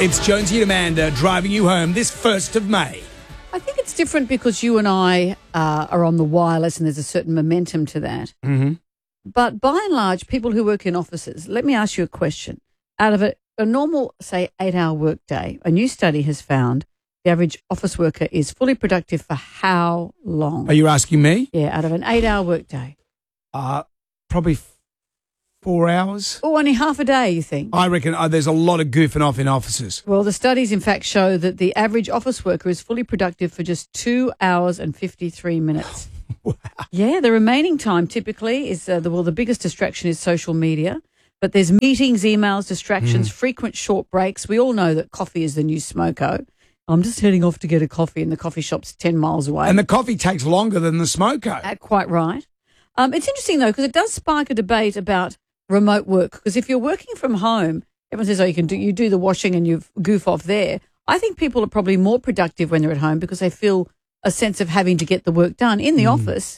It's Jonesy and Amanda driving you home this 1st of May. I think it's different because you and I are on the wireless and there's a certain momentum to that. Mm-hmm. But by and large, people who work in offices, let me ask you a question. Out of a normal, say, 8-hour workday, a new study has found the average office worker is fully productive for how long? Are you asking me? Yeah, out of an 8-hour workday. Probably 4 hours. Oh, only half a day, you think? I reckon there's a lot of goofing off in offices. Well, the studies, in fact, show that the average office worker is fully productive for just 2 hours and 53 minutes. Wow. Yeah, the remaining time typically is, the biggest distraction is social media. But there's meetings, emails, distractions, frequent short breaks. We all know that coffee is the new smoko. I'm just heading off to get a coffee and the coffee shop's 10 miles away. And the coffee takes longer than the smoko. Quite right. It's interesting, though, because it does spark a debate about remote work. Because if you're working from home, everyone says, you do the washing and you goof off there. I think people are probably more productive when they're at home because they feel a sense of having to get the work done. In the office,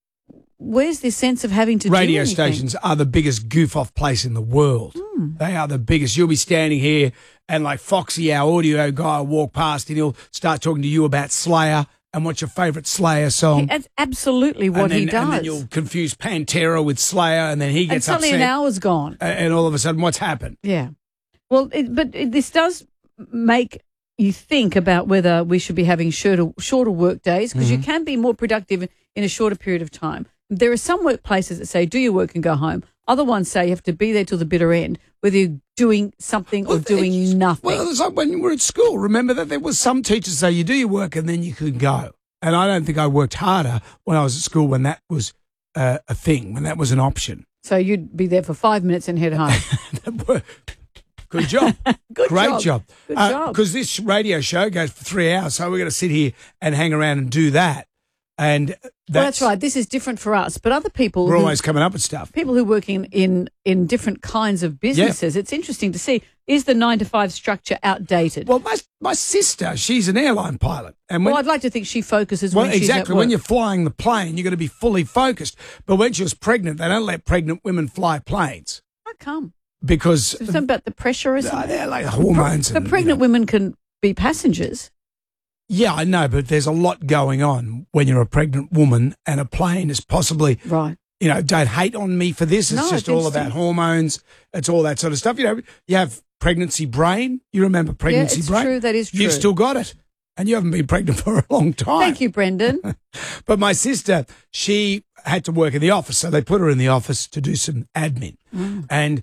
where's this sense of having to Radio do anything? stations are the biggest goof-off place in the world. They are the biggest. You'll be standing here and like Foxy, our audio guy, will walk past and he'll start talking to you about Slayer and what's your favourite Slayer song. That's absolutely what he does. And then you'll confuse Pantera with Slayer and then he gets suddenly upset. an hour's gone. And all of a sudden, what's happened? Yeah. Well, this does make you think about whether we should be having shorter work days because you can be more productive in a shorter period of time. There are some workplaces that say, do your work and go home. Other ones say you have to be there till the bitter end, whether you're doing something or doing nothing. Well, it's like when you were at school. Remember that there was some teachers say you do your work and then you can go. And I don't think I worked harder when I was at school when that was a thing, when that was an option. So you'd be there for 5 minutes and head home. Good job. Great job. Good job. Because this radio show goes for 3 hours, so we're going to sit here and hang around and do that. And that's right. This is different for us, but other people we're always coming up with stuff. People who work in different kinds of businesses. It's interesting to see, is the 9-to-5 structure outdated? Well, my sister, she's an airline pilot, and I'd like to think she focuses when she's exactly at work. when you're flying the plane, you're going to be fully focused. But when she was pregnant, they don't let pregnant women fly planes. How come? Because there's something about the pressure, isn't it? They're like hormones. But pregnant women can be passengers. Yeah, I know, but there's a lot going on when you're a pregnant woman and a plane is possibly right. Don't hate on me for this. It's just all about hormones. It's all that sort of stuff. You have pregnancy brain. You remember pregnancy brain? Yeah, it's true. That is true. You've still got it. And you haven't been pregnant for a long time. Thank you, Brendan. But my sister, she had to work in the office, so they put her in the office to do some admin. And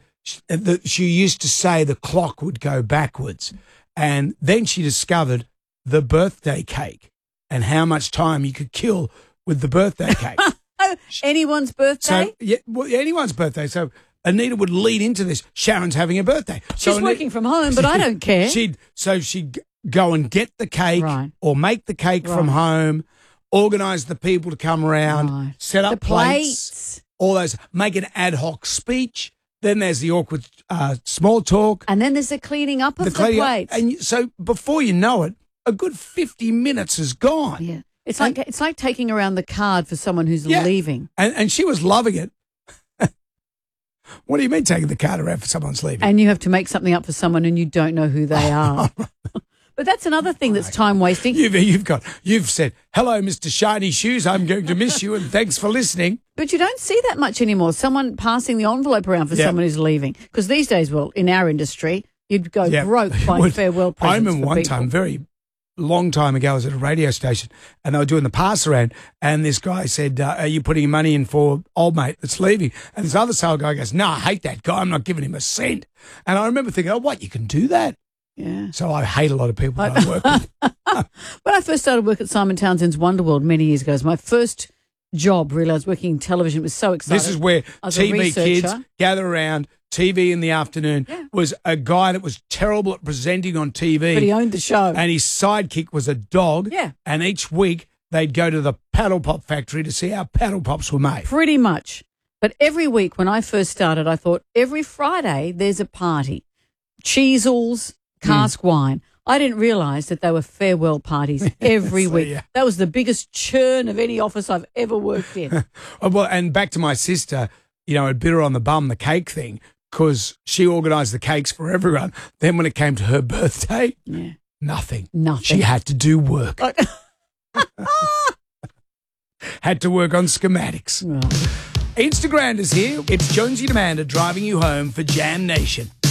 she used to say the clock would go backwards. And then she discovered the birthday cake and how much time you could kill with the birthday cake. Anyone's birthday? So, anyone's birthday. So Anita would lead into this. Sharon's having a birthday. She's working from home, but I don't care. She'd go and get the cake or make the cake from home, organise the people to come around, set up plates, all those, make an ad hoc speech. Then there's the awkward small talk. And then there's the cleaning up of the plates. And so before you know it, a good 50 minutes is gone. Yeah. It's like taking around the card for someone who's leaving. And she was loving it. What do you mean taking the card around for someone's leaving? And you have to make something up for someone and you don't know who they are. But that's another thing that's time wasting. You've said, hello, Mr. Shiny Shoes, I'm going to miss you and thanks for listening. But you don't see that much anymore. Someone passing the envelope around for someone who's leaving. Because these days, in our industry, you'd go broke buying farewell presents. I remember one time, very long time ago, I was at a radio station and they were doing the pass around and this guy said, are you putting your money in for old mate that's leaving? And this other sale guy goes, no, I hate that guy. I'm not giving him a cent. And I remember thinking, you can do that? Yeah. So I hate a lot of people that I work with. When I first started work at Simon Townsend's Wonderworld many years ago, it was my first job, really. I was working in television. It was so exciting. This is where TV kids gather around. TV in the afternoon was a guy that was terrible at presenting on TV. But he owned the show. And his sidekick was a dog. Yeah. And each week they'd go to the paddle pop factory to see how paddle pops were made. Pretty much. But every week when I first started, I thought every Friday there's a party. Cheezels, cask wine. I didn't realise that they were farewell parties every week. Yeah. That was the biggest churn of any office I've ever worked in. Well, and back to my sister, it bit her on the bum, the cake thing, because she organised the cakes for everyone. Then when it came to her birthday, Yeah. nothing. Nothing. She had to do work. Had to work on schematics. Right. Instagram is here. It's Jonesy Demander driving you home for Jam Nation.